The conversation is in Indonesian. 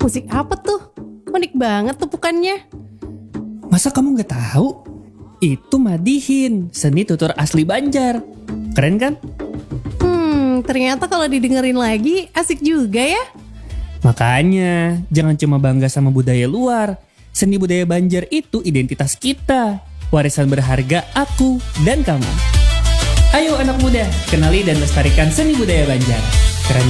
Musik apa tuh? Unik banget tepukannya. Masa kamu gak tahu? Itu Madihin, seni tutur asli Banjar. Keren kan? Ternyata kalau didengerin lagi asik juga ya. Makanya, jangan cuma bangga sama budaya luar. Seni budaya Banjar itu identitas kita. Warisan berharga aku dan kamu. Ayo anak muda, kenali dan lestarikan seni budaya Banjar.